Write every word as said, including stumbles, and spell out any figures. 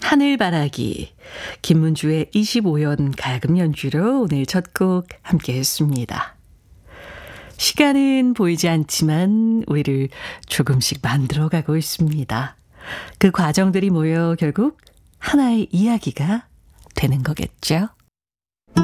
하늘바라기 김문주의 이십오 연 가야금 연주로 오늘 첫 곡 함께 했습니다. 시간은 보이지 않지만 우리를 조금씩 만들어가고 있습니다. 그 과정들이 모여 결국 하나의 이야기가 되는 거겠죠.